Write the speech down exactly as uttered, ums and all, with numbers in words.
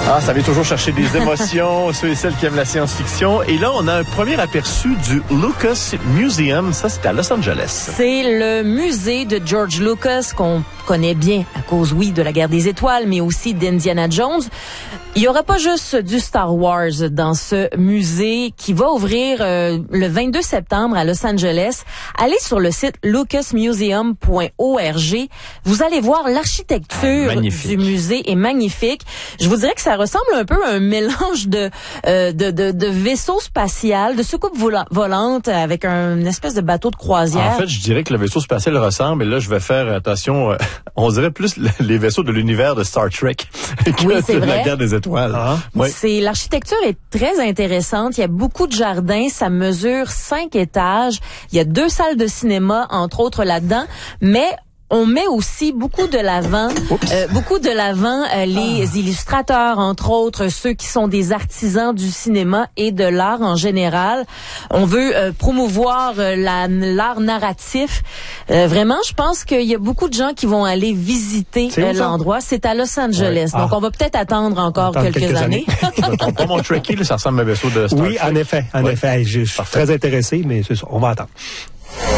Ah, ça vient toujours chercher des émotions, ceux et celles qui aiment la science-fiction. Et là, on a un premier aperçu du Lucas Museum. Ça, c'est à Los Angeles. C'est le musée de George Lucas qu'on connaît bien à cause, oui, de la Guerre des Étoiles, mais aussi d'Indiana Jones. Il y aura pas juste du Star Wars dans ce musée qui va ouvrir euh, le vingt-deux septembre à Los Angeles. Allez sur le site lucas museum point org. Vous allez voir l'architecture ah, du musée est magnifique. Je vous dirais que ça ressemble un peu à un mélange de euh, de, de, de vaisseau spatial, de soucoupe vola- volante avec un, une espèce de bateau de croisière. En fait, je dirais que le vaisseau spatial ressemble, et là, je vais faire attention, euh, on dirait plus les vaisseaux de l'univers de Star Trek que oui, c'est de vrai. la Guerre des Étoiles. Ah. Oui. C'est, l'architecture est très intéressante. Il y a beaucoup de jardins. Ça mesure cinq étages. Il y a deux salles de cinéma, entre autres, là-dedans. Mais on met aussi beaucoup de l'avant, euh, beaucoup de l'avant euh, les ah. illustrateurs, entre autres, ceux qui sont des artisans du cinéma et de l'art en général. On veut euh, promouvoir euh, la, l'art narratif. Euh, vraiment, je pense qu'il y a beaucoup de gens qui vont aller visiter euh, l'endroit. C'est à Los Angeles, ouais. donc ah. on va peut-être attendre encore attendre quelques, quelques années. années. Je me trompe pas, mon Trekkie, là, ça ressemble à un vaisseau de Star Oui, Trek. en effet, en ouais. effet. Je, je suis très intéressé, mais c'est ça, on va attendre.